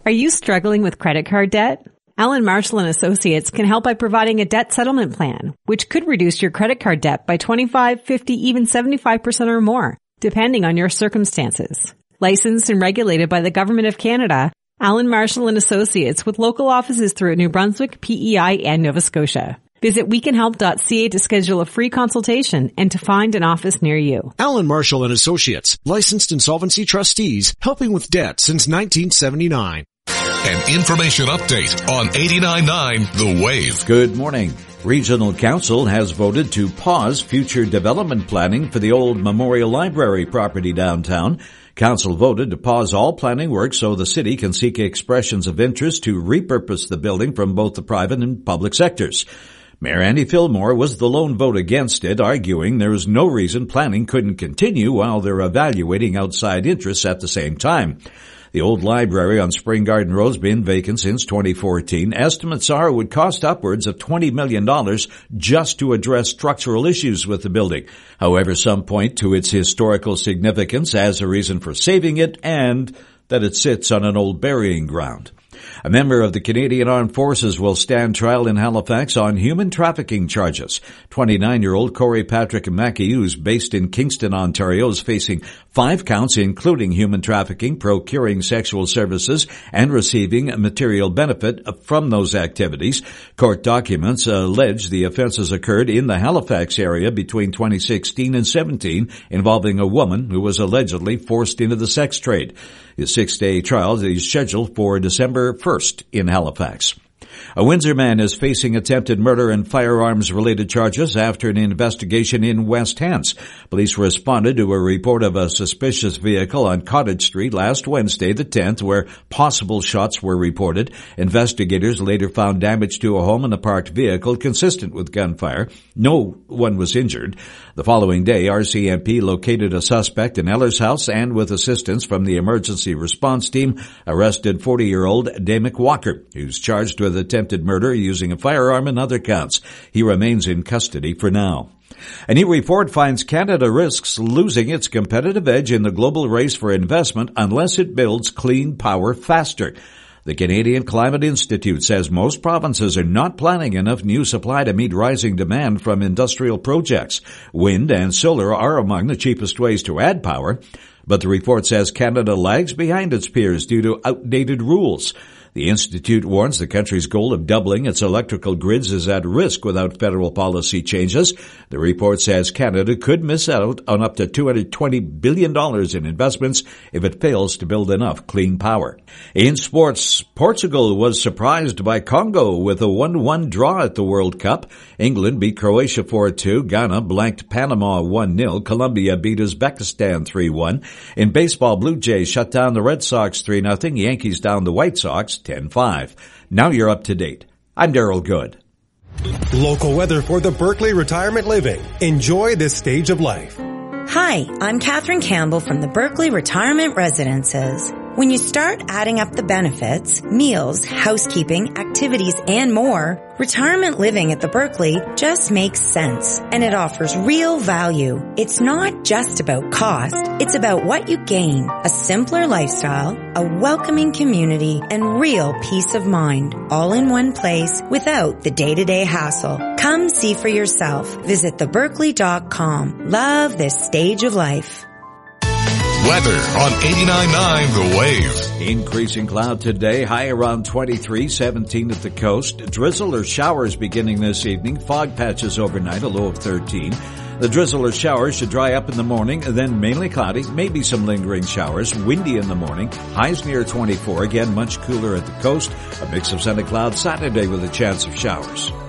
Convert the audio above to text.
Are you struggling with credit card debt? Allen Marshall & Associates can help by providing a debt settlement plan, which could reduce your credit card debt by 25, 50, even 75% or more, depending on your circumstances. Licensed and regulated by the Government of Canada, Allen Marshall & Associates with local offices throughout New Brunswick, PEI, and Nova Scotia. Visit wecanhelp.ca to schedule a free consultation and to find an office near you. Allen Marshall & Associates, licensed insolvency trustees, helping with debt since 1979. An information update on 89.9 The Wave. Good morning. Regional Council has voted to pause future development planning for the old Memorial Library property downtown. Council voted to pause all planning work so the city can seek expressions of interest to repurpose the building from both the private and public sectors. Mayor Andy Fillmore was the lone vote against it, arguing there is no reason planning couldn't continue while they're evaluating outside interests at the same time. The old library on Spring Garden Road's been vacant since 2014. Estimates are it would cost upwards of $20 million just to address structural issues with the building. However, some point to its historical significance as a reason for saving it and that it sits on an old burying ground. A member of the Canadian Armed Forces will stand trial in Halifax on human trafficking charges. 29-year-old Corey Patrick Mackey, who's based in Kingston, Ontario, is facing 5 counts, including human trafficking, procuring sexual services, and receiving material benefit from those activities. Court documents allege the offenses occurred in the Halifax area between 2016 and 17, involving a woman who was allegedly forced into the sex trade. His 6-day trial is scheduled for December 1st in Halifax. A Windsor man is facing attempted murder and firearms-related charges after an investigation in West Hants. Police responded to a report of a suspicious vehicle on Cottage Street last Wednesday, the 10th, where possible shots were reported. Investigators later found damage to a home and a parked vehicle consistent with gunfire. No one was injured. The following day, RCMP located a suspect in Eller's house and, with assistance from the emergency response team, arrested 40-year-old Damick Walker, who's charged with attempted murder using a firearm and other counts. He remains in custody for now. A new report finds Canada risks losing its competitive edge in the global race for investment unless it builds clean power faster. The Canadian Climate Institute says most provinces are not planning enough new supply to meet rising demand from industrial projects. Wind and solar are among the cheapest ways to add power, but the report says Canada lags behind its peers due to outdated rules. The Institute warns the country's goal of doubling its electrical grids is at risk without federal policy changes. The report says Canada could miss out on up to $220 billion in investments if it fails to build enough clean power. In sports, Portugal was surprised by Congo with a 1-1 draw at the World Cup. England beat Croatia 4-2. Ghana blanked Panama 1-0. Colombia beat Uzbekistan 3-1. In baseball, Blue Jays shut down the Red Sox 3-0. Yankees down the White Sox 10-5. Now you're up to date. I'm Daryl Good. Local weather for the Berkeley Retirement Living. Enjoy this stage of life. Hi, I'm Catherine Campbell from the Berkeley Retirement Residences. When you start adding up the benefits, meals, housekeeping, activities, and more, retirement living at the Berkeley just makes sense, and it offers real value. It's not just about cost, it's about what you gain: a simpler lifestyle, a welcoming community, and real peace of mind, all in one place without the day-to-day hassle. Come see for yourself. Visit theberkeley.com. Love this stage of life. Weather on 89.9 The Wave. Increasing cloud today, high around 23, 17 at the coast. Drizzle or showers beginning this evening. Fog patches overnight, a low of 13. The drizzle or showers should dry up in the morning, then mainly cloudy, maybe some lingering showers. Windy in the morning, highs near 24. Again, much cooler at the coast. A mix of sun and cloud Saturday with a chance of showers.